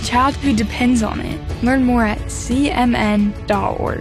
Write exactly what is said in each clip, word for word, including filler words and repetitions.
child who depends on it. Learn more at c m n dot org.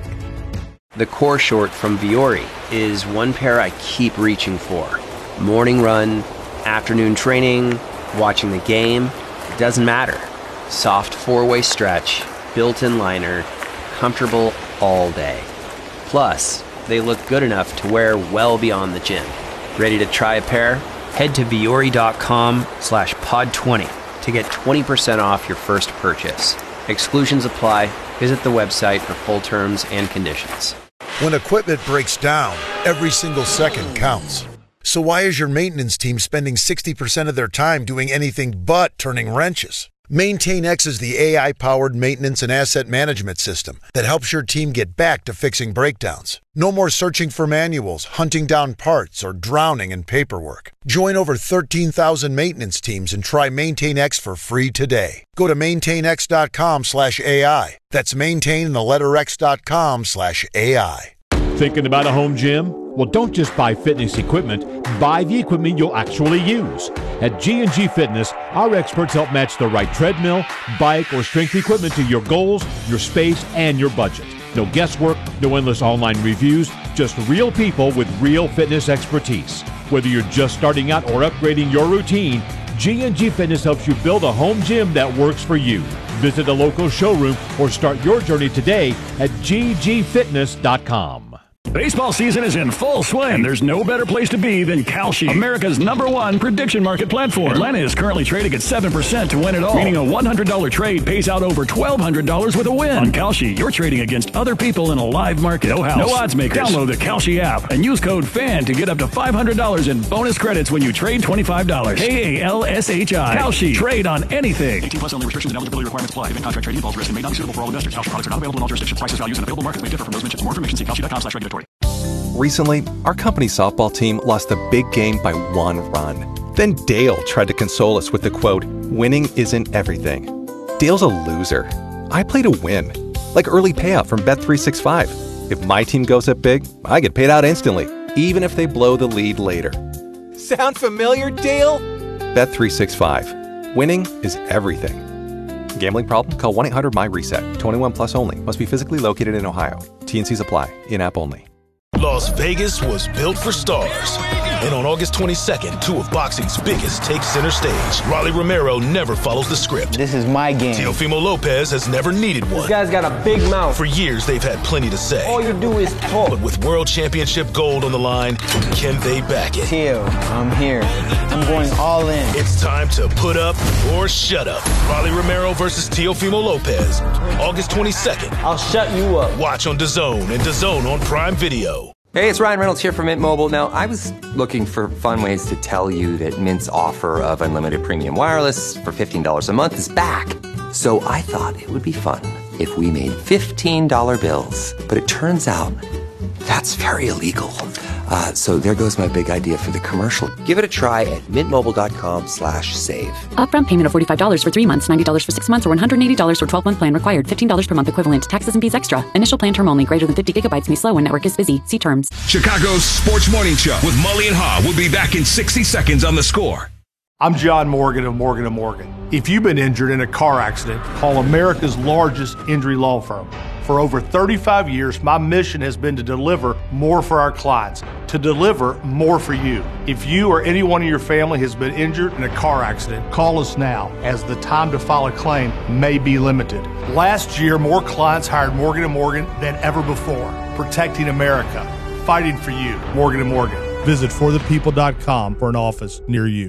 The core short from Vuori is one pair I keep reaching for. Morning run, afternoon training, watching the game, it doesn't matter. Soft four-way stretch, built-in liner, comfortable all day. Plus, they look good enough to wear well beyond the gym. Ready to try a pair? Head to vuori.com slash pod 20 to get twenty percent off your first purchase. Exclusions apply. Visit the website for full terms and conditions. When equipment breaks down, every single second counts. So why is your maintenance team spending sixty percent of their time doing anything but turning wrenches? MaintainX is the A I-powered maintenance and asset management system that helps your team get back to fixing breakdowns. No more searching for manuals, hunting down parts, or drowning in paperwork. Join over thirteen thousand maintenance teams and try MaintainX for free today. Go to maintainx.com slash AI. That's maintain the letter x.com slash AI. Thinking about a home gym? Well, don't just buy fitness equipment. Buy the equipment you'll actually use. At G and G Fitness, our experts help match the right treadmill, bike, or strength equipment to your goals, your space, and your budget. No guesswork, no endless online reviews, just real people with real fitness expertise. Whether you're just starting out or upgrading your routine, G and G Fitness helps you build a home gym that works for you. Visit a local showroom or start your journey today at g g fitness dot com. Baseball season is in full swing. There's no better place to be than Kalshi, America's number one prediction market platform. Atlanta is currently trading at seven percent to win it all, meaning a one hundred dollars trade pays out over twelve hundred dollars with a win. On Kalshi, you're trading against other people in a live market. No house, no odds makers. Download the Kalshi app and use code FAN to get up to five hundred dollars in bonus credits when you trade twenty-five dollars. K A L S H I. Kalshi. Trade on anything. eighteen plus only. Restrictions and eligibility requirements apply. Event contract trading involves risk and may not be suitable for all investors. Kalshi products are not available in all jurisdictions. Prices, values, and available markets may differ from those mentioned. For more information, see kalshi.com slash regulatory. Recently, our company softball team lost a big game by one run. Then Dale tried to console us with the quote, "Winning isn't everything." Dale's a loser. I play to win. Like early payout from Bet three sixty-five. If my team goes up big, I get paid out instantly, even if they blow the lead later. Sound familiar, Dale? Bet three sixty-five. Winning is everything. Gambling problem? Call one eight hundred M Y reset. twenty-one plus only. Must be physically located in Ohio. T N Cs apply. In-app only. Las Vegas was built for stars. And on August twenty-second, two of boxing's biggest take center stage. Rolly Romero never follows the script. This is my game. Teofimo Lopez has never needed one. This guy's got a big mouth. For years, they've had plenty to say. All you do is talk. But with World Championship gold on the line, can they back it? Teo, I'm here. I'm going all in. It's time to put up or shut up. Rolly Romero versus Teofimo Lopez. August twenty-second. I'll shut you up. Watch on DAZN and DAZN on Prime Video. Hey, it's Ryan Reynolds here from Mint Mobile. Now, I was looking for fun ways to tell you that Mint's offer of unlimited premium wireless for fifteen dollars a month is back. So I thought it would be fun if we made fifteen dollar bills. But it turns out that's very illegal. Uh, so there goes my big idea for the commercial. Give it a try at mintmobile.com slash save. Upfront payment of forty-five dollars for three months, ninety dollars for six months, or one hundred eighty dollars for twelve-month plan required. fifteen dollars per month equivalent. Taxes and fees extra. Initial plan term only. Greater than fifty gigabytes may slow when network is busy. See terms. Chicago's Sports Morning Show with Mully and Haw will be back in sixty seconds on The Score. I'm John Morgan of Morgan and Morgan. If you've been injured in a car accident, call America's largest injury law firm. For over thirty-five years, my mission has been to deliver more for our clients, to deliver more for you. If you or anyone in your family has been injured in a car accident, call us now, as the time to file a claim may be limited. Last year, more clients hired Morgan and Morgan than ever before, protecting America, fighting for you. Morgan and Morgan. Visit for the people dot com for an office near you.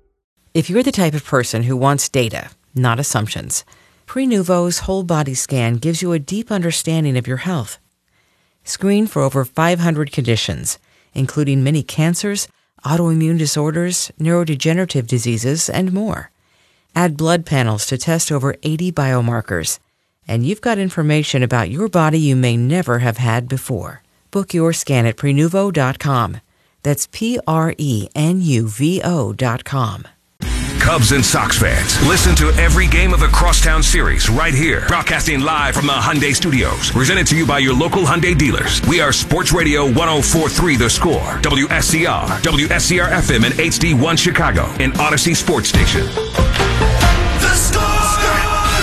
If you're the type of person who wants data, not assumptions, Prenuvo's whole body scan gives you a deep understanding of your health. Screen for over five hundred conditions, including many cancers, autoimmune disorders, neurodegenerative diseases, and more. Add blood panels to test over eighty biomarkers, and you've got information about your body you may never have had before. Book your scan at Prenuvo dot com. That's P R E N U V O dot com. Cubs and Sox fans, listen to every game of the Crosstown Series right here. Broadcasting live from the Hyundai Studios. Presented to you by your local Hyundai dealers. We are Sports Radio one oh four point three The Score. W S C R, W S C R F M and H D one Chicago. And Odyssey Sports Station. The Score!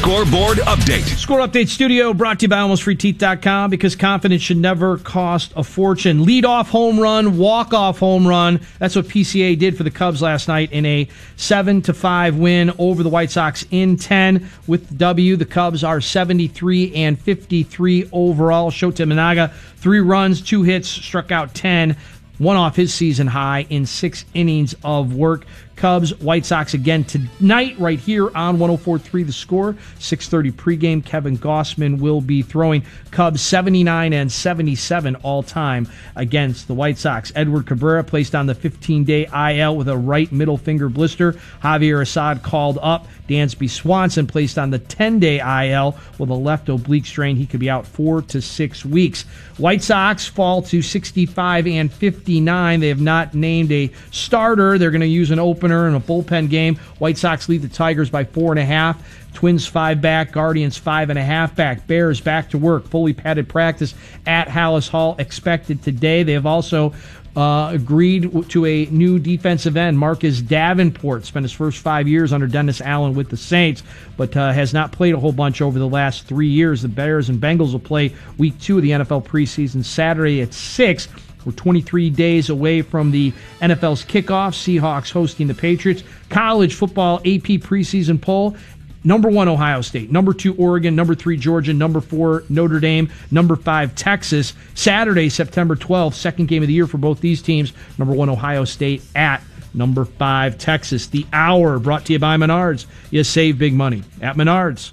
Scoreboard Update. Score Update Studio brought to you by almost free teeth dot com, because confidence should never cost a fortune. Lead-off home run, walk-off home run. That's what P C A did for the Cubs last night in a seven to five win over the White Sox in ten. With the W, the Cubs are seventy-three and fifty-three overall. Shota Imanaga, three runs, two hits, struck out ten. One off his season high in six innings of work. Cubs, White Sox again tonight right here on one oh four point three The Score. six thirty pregame. Kevin Gossman will be throwing. Cubs seventy-nine and seventy-seven all-time against the White Sox. Edward Cabrera placed on the fifteen-day I L with a right middle finger blister. Javier Assad called up. Dansby Swanson placed on the ten-day I L with a left oblique strain. He could be out four to six weeks. White Sox fall to sixty-five and fifty-nine. They have not named a starter. They're going to use an opener in a bullpen game. White Sox lead the Tigers by four and a half. Twins five back, Guardians five and a half back. Bears back to work. Fully padded practice at Hallis Hall expected today. They have also uh, agreed to a new defensive end. Marcus Davenport spent his first five years under Dennis Allen with the Saints, but uh, has not played a whole bunch over the last three years. The Bears and Bengals will play week two of the N F L preseason Saturday at six. We're twenty-three days away from the N F L's kickoff. Seahawks hosting the Patriots. College football A P preseason poll. Number one, Ohio State. Number two, Oregon. Number three, Georgia. Number four, Notre Dame. Number five, Texas. Saturday, September twelfth, second game of the year for both these teams. Number one, Ohio State at number five, Texas. The Hour brought to you by Menards. You save big money at Menards.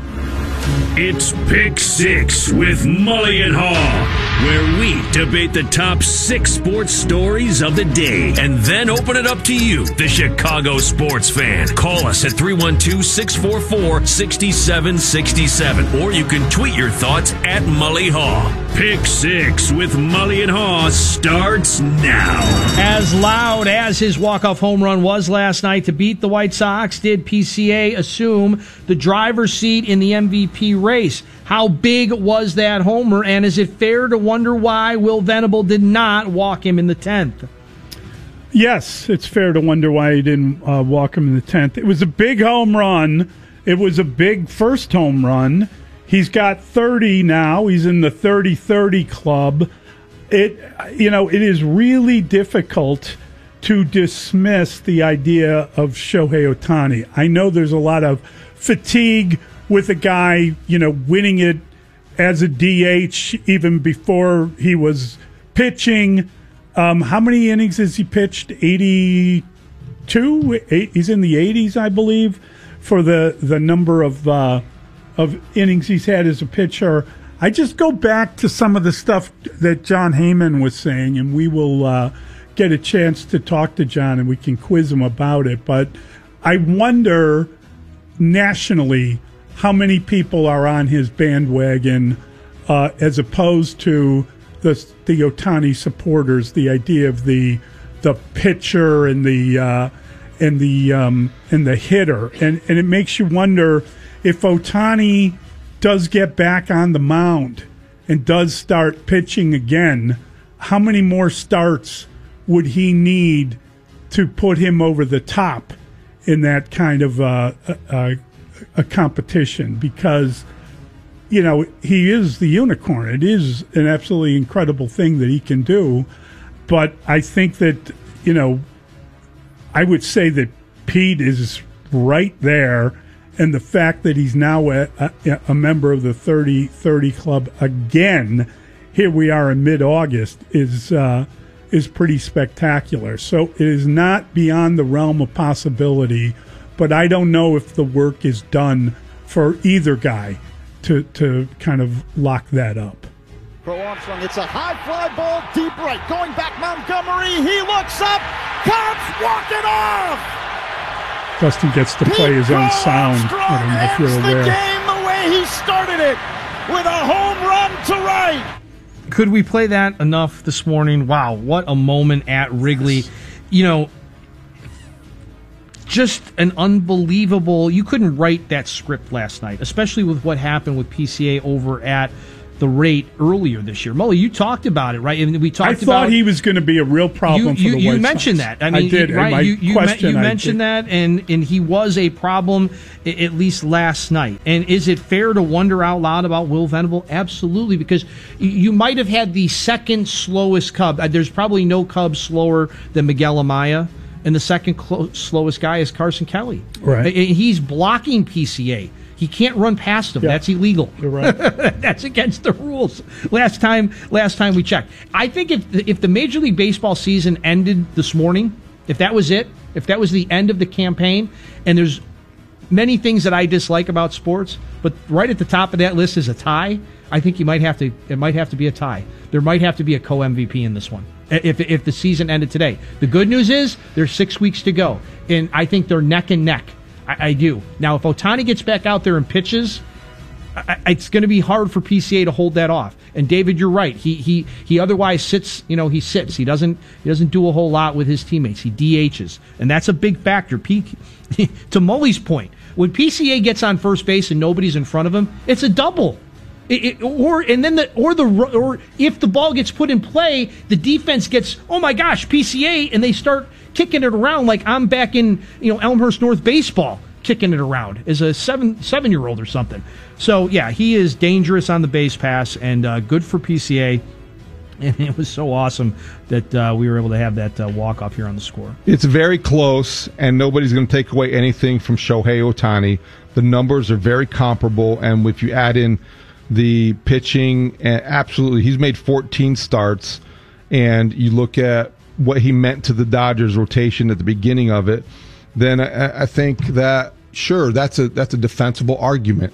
It's Pick Six with Mully and Haw, where we debate the top six sports stories of the day and then open it up to you, the Chicago sports fan. Call us at three one two, six four four, six seven six seven, or you can tweet your thoughts at Mully Haw. Pick Six with Mully and Haw starts now. As loud as his walk-off home run was last night to beat the White Sox, did P C A assume the driver's seat in the M V P race? How big was that homer, and is it fair to wonder why Will Venable did not walk him in the tenth? Yes, it's fair to wonder why he didn't uh, walk him in the tenth. It was a big home run. It was a big first home run. He's got thirty now. He's in the thirty thirty club. It, you know, it is really difficult to dismiss the idea of Shohei Ohtani. I know there's a lot of fatigue with a guy, you know, winning it as a D H even before he was pitching. Um, how many innings has he pitched? eighty-two? Eight, he's in the eighties, I believe, for the, the number of uh, of innings he's had as a pitcher. I just go back to some of the stuff that John Heyman was saying, and we will uh, get a chance to talk to John and we can quiz him about it. But I wonder nationally how many people are on his bandwagon uh, as opposed to the the Ohtani supporters. The idea of the the pitcher and the uh, and the um, and the hitter, and and it makes you wonder if Ohtani does get back on the mound and does start pitching again, how many more starts would he need to put him over the top in that kind of uh, uh, a competition? Because, you know, he is the unicorn. It is an absolutely incredible thing that he can do. But I think that, you know, I would say that Pete is right there. And the fact that he's now a, a, a member of the thirty thirty club again, here we are in mid-August, is uh, is pretty spectacular. So it is not beyond the realm of possibility, but I don't know if the work is done for either guy to to kind of lock that up. Pro Armstrong, it's a high fly ball, deep right, going back Montgomery, he looks up, Cubs walk it off! Dustin gets to play his own sound. I don't know if you're aware. The game the way he started it, with a home run to right. Could we play that enough this morning? Wow, what a moment at Wrigley. You know, just an unbelievable... You couldn't write that script last night, especially with what happened with P C A over at the rate earlier this year. Mully, you talked about it, right? And we talked I thought about, he was going to be a real problem you, you, for the you White mentioned Sox. that. I mean, I did. right? My you you, question, you I mentioned did. that, and, and he was a problem at least last night. And is it fair to wonder out loud about Will Venable? Absolutely, because you might have had the second slowest Cub. There's probably no Cub slower than Miguel Amaya, and the second clo- slowest guy is Carson Kelly. Right. He's blocking P C A. He can't run past him. Yeah. That's illegal. You're right. That's against the rules. Last time, last time we checked. I think if if the Major League Baseball season ended this morning, if that was it, if that was the end of the campaign, and there's many things that I dislike about sports, but right at the top of that list is a tie. I think you might have to. It might have to be a tie. There might have to be a co-M V P in this one. If if the season ended today, the good news is there's six weeks to go, and I think they're neck and neck. I, I do. Now, if Ohtani gets back out there and pitches, I, it's going to be hard for P C A to hold that off. And David, you're right. He he he otherwise sits. You know, he sits. He doesn't he doesn't do a whole lot with his teammates. He D Hs, and that's a big factor. P, to Mully's point, when P C A gets on first base and nobody's in front of him, it's a double. It, it, or and then the or the or if the ball gets put in play, the defense gets, oh my gosh, P C A, and they start kicking it around like I'm back in, you know, Elmhurst North baseball, kicking it around as a seven seven year old or something. So yeah, he is dangerous on the base pass, and uh, good for P C A. And it was so awesome that uh, we were able to have that uh, walk off here on the score. It's very close, and nobody's going to take away anything from Shohei Ohtani. The numbers are very comparable, and if you add in the pitching, absolutely, he's made fourteen starts, and you look at what he meant to the Dodgers rotation at the beginning of it, then I, I think that, sure, that's a that's a defensible argument.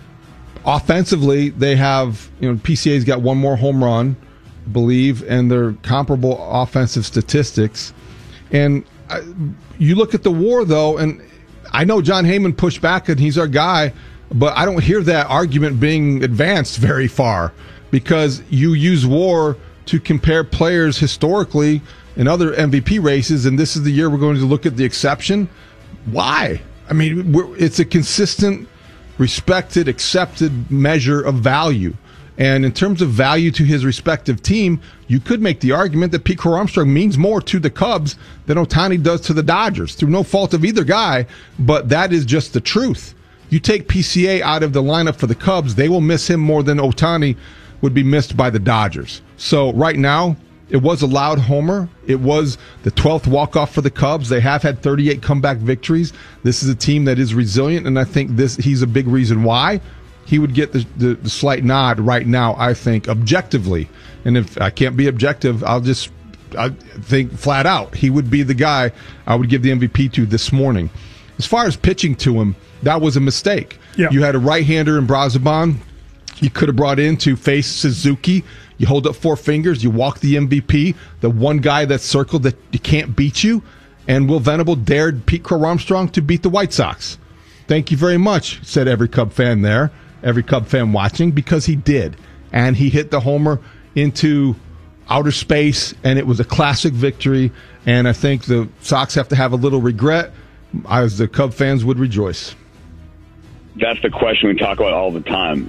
Offensively, they have, you know, P C A's got one more home run, I believe, and they're comparable offensive statistics. And I, you look at the WAR, though, and I know John Heyman pushed back, and he's our guy, but I don't hear that argument being advanced very far, because you use WAR to compare players historically in other M V P races, and this is the year we're going to look at the exception. Why? I mean, we're, it's a consistent, respected, accepted measure of value. And in terms of value to his respective team, you could make the argument that Pete Crow Armstrong means more to the Cubs than Ohtani does to the Dodgers, through no fault of either guy, but that is just the truth. You take P C A out of the lineup for the Cubs, they will miss him more than Ohtani would be missed by the Dodgers. So right now, it was a loud homer. It was the twelfth walk-off for the Cubs. They have had thirty-eight comeback victories. This is a team that is resilient, and I think this he's a big reason why he would get the, the, the slight nod right now, I think, objectively. And if I can't be objective, I'll just I think flat out he would be the guy I would give the M V P to this morning. As far as pitching to him, that was a mistake. Yeah. You had a right-hander in Brazoban you could have brought in to face Suzuki. You hold up four fingers, you walk the M V P, the one guy that's circled that you can't beat you, and Will Venable dared Pete Crow Armstrong to beat the White Sox. Thank you very much, said every Cub fan there, every Cub fan watching, because he did. And he hit the homer into outer space, and it was a classic victory, and I think the Sox have to have a little regret, as the Cub fans would rejoice. That's the question we talk about all the time.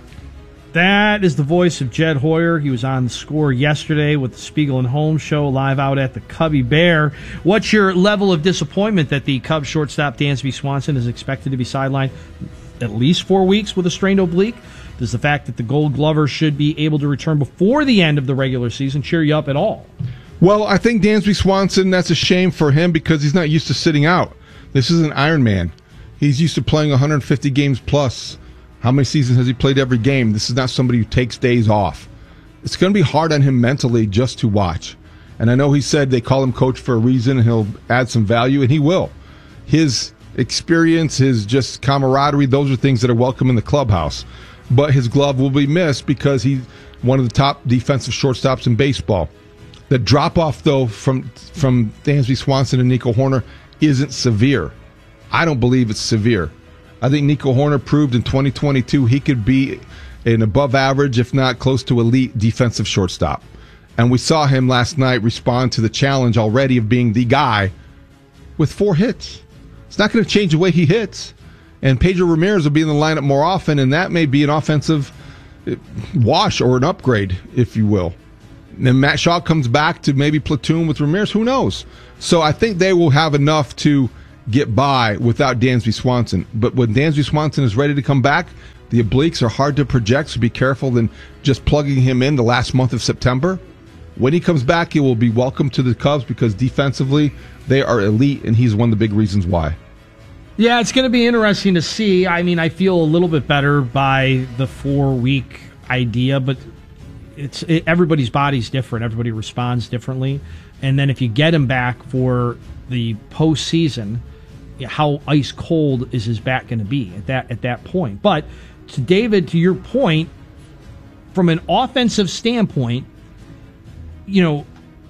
That is the voice of Jed Hoyer. He was on the Score yesterday with the Spiegel and Holmes show live out at the Cubby Bear. What's your level of disappointment that the Cubs shortstop Dansby Swanson is expected to be sidelined at least four weeks with a strained oblique? Does the fact that the Gold Glover should be able to return before the end of the regular season cheer you up at all? Well, I think Dansby Swanson, that's a shame for him because he's not used to sitting out. This is an Iron Man. He's used to playing one hundred fifty games plus. How many seasons has he played every game? This is not somebody who takes days off. It's going to be hard on him mentally just to watch. And I know he said they call him coach for a reason, and he'll add some value, and he will. His experience, his just camaraderie, those are things that are welcome in the clubhouse. But his glove will be missed because he's one of the top defensive shortstops in baseball. The drop-off, though, from, from Dansby Swanson and Nico Hoerner isn't severe. I don't believe it's severe. I think Nico Hoerner proved in twenty twenty-two he could be an above average, if not close to elite defensive shortstop. And we saw him last night respond to the challenge already of being the guy with four hits. It's not going to change the way he hits. And Pedro Ramirez will be in the lineup more often, and that may be an offensive wash or an upgrade, if you will. And then Matt Shaw comes back to maybe platoon with Ramirez. Who knows? So I think they will have enough to get by without Dansby Swanson. But when Dansby Swanson is ready to come back, the obliques are hard to project, so be careful than just plugging him in the last month of September. When he comes back, he will be welcome to the Cubs because defensively they are elite, and he's one of the big reasons why. Yeah, it's going to be interesting to see. I mean, I feel a little bit better by the four-week idea, but it's it, everybody's body's different. Everybody responds differently. And then if you get him back for the postseason, how ice cold is his back going to be at that at that point? But to David, to your point, from an offensive standpoint, you know,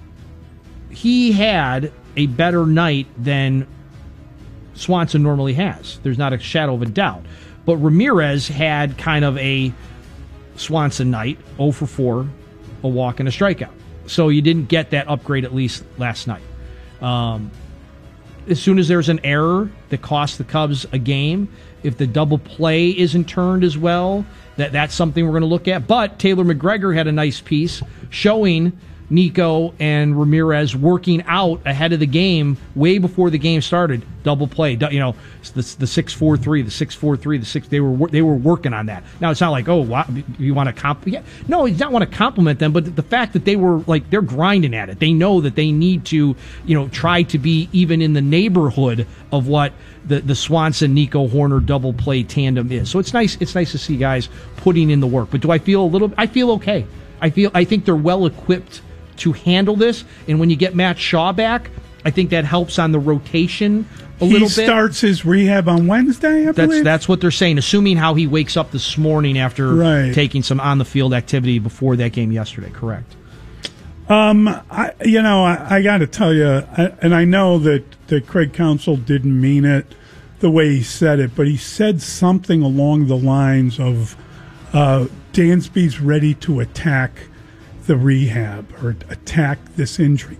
he had a better night than Swanson normally has. There's not a shadow of a doubt. But Ramirez had kind of a Swanson night, oh for four, a walk and a strikeout. So you didn't get that upgrade at least last night. Um, as soon as there's an error that costs the Cubs a game, if the double play isn't turned as well, that that's something we're going to look at. But Taylor McGregor had a nice piece showing Nico and Ramirez working out ahead of the game, way before the game started. Double play, you know, the the six four three, the six four three, the six. They were they were working on that. Now it's not like, oh, wow, you want to comp? Yeah, no, you don't want to compliment them, but the fact that they were like they're grinding at it. They know that they need to, you know, try to be even in the neighborhood of what the the Swanson Nico Horner double play tandem is. So it's nice. It's nice to see guys putting in the work. But do I feel a little? I feel okay. I feel I think they're well equipped to handle this, and when you get Matt Shaw back, I think that helps on the rotation a he little bit. He starts his rehab on Wednesday, I that's, believe? That's what they're saying, assuming how he wakes up this morning after right. taking some on-the-field activity before that game yesterday, correct? Um, I, you know, I, I got to tell you, I, and I know that, that Craig Counsell didn't mean it the way he said it, but he said something along the lines of uh, Dansby's ready to attack the rehab or attack this injury.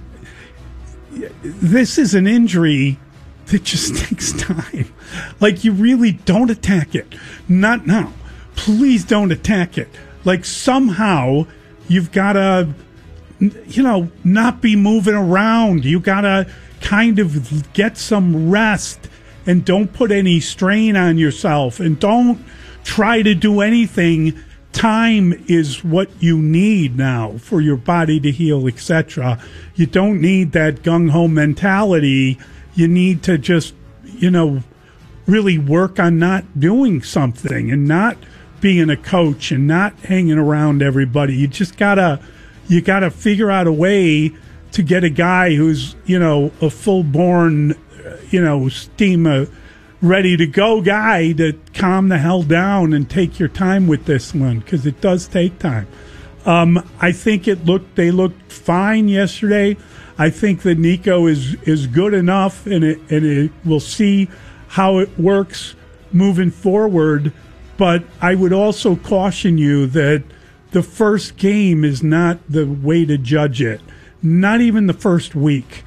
This is an injury that just takes time. Like, you really don't attack it. Not now. Please don't attack it. Like, somehow you've got to, you know, not be moving around. You got to kind of get some rest and don't put any strain on yourself and don't try to do anything. Time is what you need now for your body to heal, et cetera. You don't need that gung-ho mentality. You need to just, you know, really work on not doing something and not being a coach and not hanging around everybody. You just gotta, you gotta figure out a way to get a guy who's, you know, a full-born, you know, steam, uh, ready to go guy to calm the hell down and take your time with this one, because it does take time. Um, I think it looked they looked fine yesterday. I think that Nico is is good enough, and it and it we'll see how it works moving forward. But I would also caution you that the first game is not the way to judge it. Not even the first week.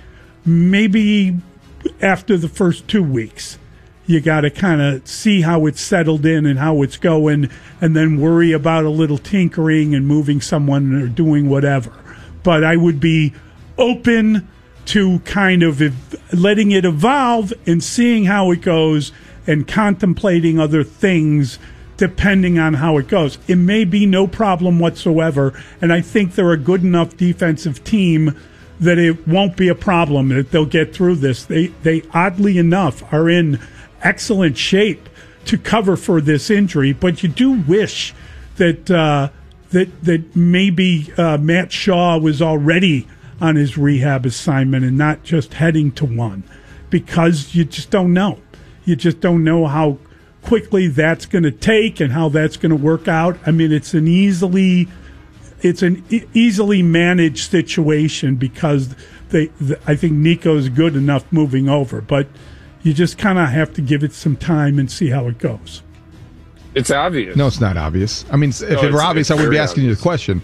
Maybe after the first two weeks. You got to kind of see how it's settled in and how it's going, and then worry about a little tinkering and moving someone or doing whatever. But I would be open to kind of ev- letting it evolve and seeing how it goes and contemplating other things depending on how it goes. It may be no problem whatsoever, and I think they're a good enough defensive team that it won't be a problem, that they'll get through this. They, they oddly enough, are in excellent shape to cover for this injury, but you do wish that uh, that that maybe uh, Matt Shaw was already on his rehab assignment and not just heading to one, because you just don't know. You just don't know how quickly that's going to take and how that's going to work out. I mean, it's an easily it's an e- easily managed situation because they, the, I think Nico's good enough moving over, but you just kind of have to give it some time and see how it goes. It's obvious. No, it's not obvious. I mean, if no, it were obvious, I wouldn't be asking obvious. you the question.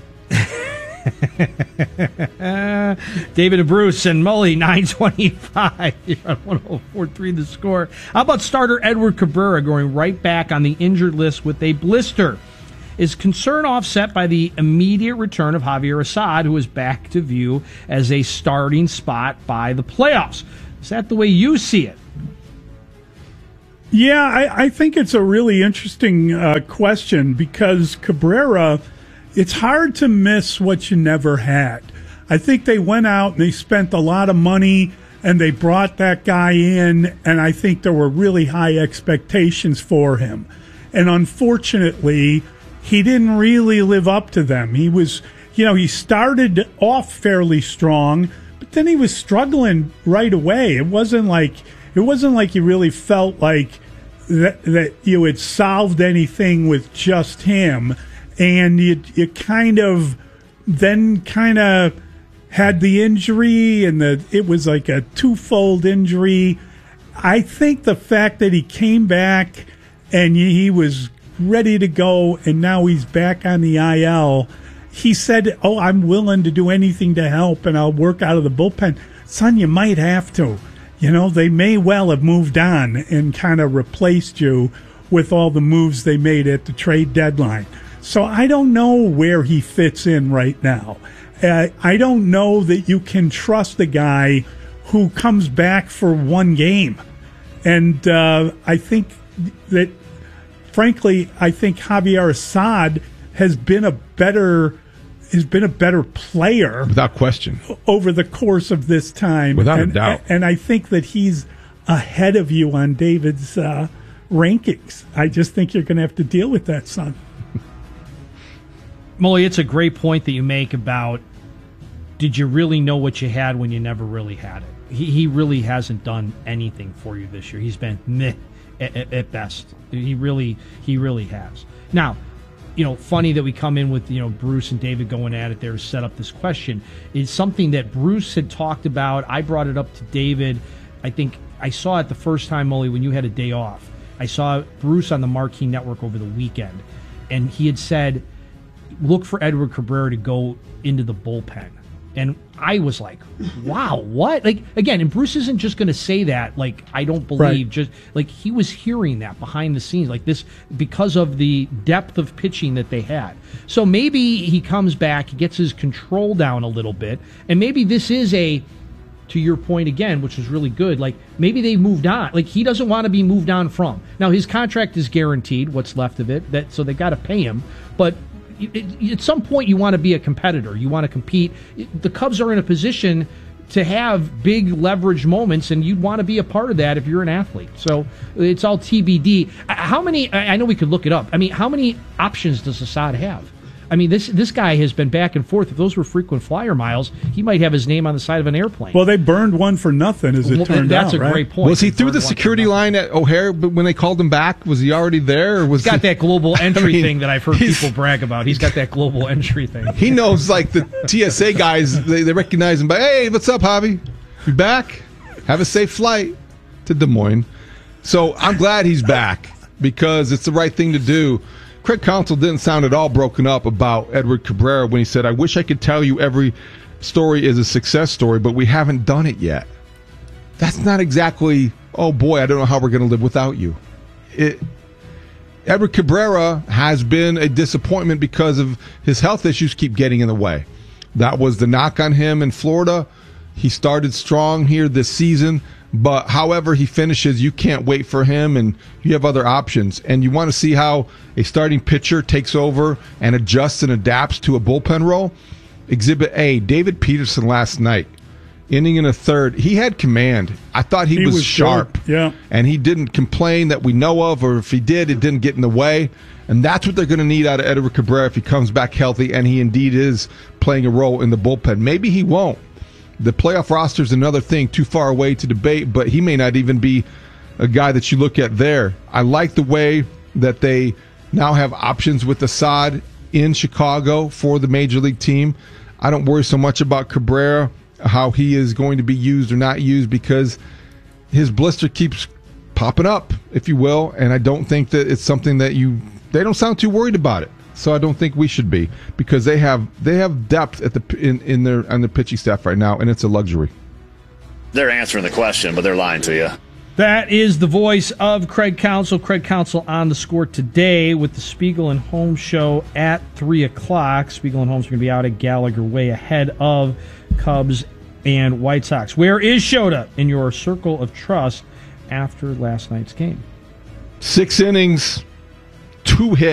David and Bruce and Mully, nine twenty-five here on one oh four point three The Score. How about starter Edward Cabrera going right back on the injured list with a blister? Is concern offset by the immediate return of Javier Assad, who is back to view as a starting spot by the playoffs? Is that the way you see it? Yeah, I, I think it's a really interesting uh, question because Cabrera, it's hard to miss what you never had. I think they went out and they spent a lot of money and they brought that guy in, and I think there were really high expectations for him. And unfortunately, he didn't really live up to them. He was, you know, he started off fairly strong, but then he was struggling right away. It wasn't like it wasn't like you really felt like that, that you had solved anything with just him. And you, you kind of then kind of had the injury, and the it was like a twofold injury. I think the fact that he came back and he was ready to go, and now he's back on the I L. He said, oh, I'm willing to do anything to help, and I'll work out of the bullpen. Son, you might have to. You know, they may well have moved on and kind of replaced you with all the moves they made at the trade deadline. So I don't know where he fits in right now. Uh, I don't know that you can trust a guy who comes back for one game. And uh, I think that, frankly, I think Javier Assad has been a better has been a better player without question over the course of this time. Without and, a doubt. And I think that he's ahead of you on David's uh, rankings. I just think you're going to have to deal with that, son. Molly, it's a great point that you make about did you really know what you had when you never really had it? He, he really hasn't done anything for you this year. He's been meh at, at, at best. He really, he really has. Now, you know, funny that we come in with, you know, Bruce and David going at it there to set up this question. It's something that Bruce had talked about. I brought it up to David. I think I saw it the first time, Molly, when you had a day off. I saw Bruce on the Marquee Network over the weekend, and he had said, look for Edward Cabrera to go into the bullpen. And I was like, wow, what? Like, again, and Bruce isn't just going to say that, like, I don't believe, Right. just like he was hearing that behind the scenes, like this, because of the depth of pitching that they had. So maybe he comes back, he gets his control down a little bit, and maybe this is a, to your point again, which was really good, like maybe they moved on. Like he doesn't want to be moved on from. Now his contract is guaranteed, what's left of it, that so they got to pay him, but at some point you want to be a competitor. You want to compete. The Cubs are in a position to have big leverage moments, and you'd want to be a part of that if you're an athlete. So it's all T B D. How many, I know we could look it up. I mean, how many options does Assad have? I mean, this this guy has been back and forth. If those were frequent flyer miles, he might have his name on the side of an airplane. Well, they burned one for nothing, as it Well, turned that's out. a right? great point. Was he They through burned the one security line at O'Hare, but when they called him back, was he already there? Or was He's got he- that global entry I mean, thing that I've heard he's- people brag about. He's got that global entry thing. He knows, like, the T S A guys, they, they recognize him by, hey, what's up, Javi? You back? Have a safe flight to Des Moines. So I'm glad he's back because it's the right thing to do. Craig Counsell didn't sound at all broken up about Edward Cabrera when he said, I wish I could tell you every story is a success story, but we haven't done it yet. That's not exactly, oh boy, I don't know how we're going to live without you. It, Edward Cabrera has been a disappointment because of his health issues keep getting in the way. That was the knock on him in Florida. He started strong here this season, but however he finishes, you can't wait for him, and you have other options. And you want to see how a starting pitcher takes over and adjusts and adapts to a bullpen role. Exhibit A, David Peterson last night, inning in a third. He had command. I thought he, He was, was sharp. good. Yeah. And he didn't complain that we know of, or if he did, it didn't get in the way. And that's what they're going to need out of Edward Cabrera if he comes back healthy, and he indeed is playing a role in the bullpen. Maybe he won't. The playoff roster is another thing, too far away to debate, but he may not even be a guy that you look at there. I like the way that they now have options with Assad in Chicago for the Major League team. I don't worry so much about Cabrera, how he is going to be used or not used, because his blister keeps popping up, if you will, and I don't think that it's something that you – they don't sound too worried about it. So I don't think we should be, because they have they have depth at the in, in their on their pitching staff right now, and it's a luxury. They're answering the question, but they're lying to you. That is the voice of Craig Counsell. Craig Counsell on the Score today with the Spiegel and Holmes show at three o'clock. Spiegel and Holmes are going to be out at Gallagher Way ahead of Cubs and White Sox. Where is Shota in your circle of trust after last night's game? Six innings, two hits.